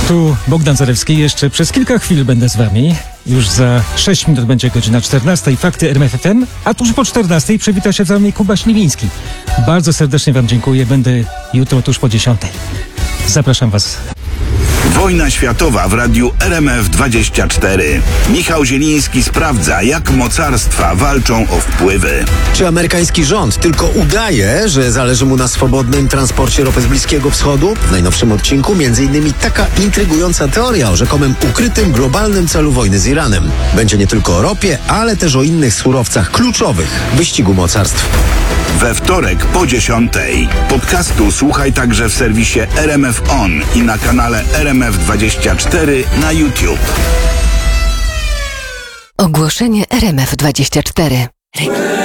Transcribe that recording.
Tu Bogdan Zarewski. Jeszcze przez kilka chwil będę z wami. Już za 6 minut będzie godzina 14. Fakty RMF FM, a tuż po 14 przywita się z wami Kuba Śliwiński. Bardzo serdecznie wam dziękuję. Będę jutro tuż po 10. Zapraszam was. Wojna światowa w radiu RMF24. Michał Zieliński sprawdza, jak mocarstwa walczą o wpływy. Czy amerykański rząd tylko udaje, że zależy mu na swobodnym transporcie ropy z Bliskiego Wschodu? W najnowszym odcinku m.in. taka intrygująca teoria o rzekomym ukrytym globalnym celu wojny z Iranem. Będzie nie tylko o ropie, ale też o innych surowcach kluczowych w wyścigu mocarstw. We wtorek po 10. Podcastu słuchaj także w serwisie RMF On i na kanale RMF24 na YouTube. Ogłoszenie RMF24.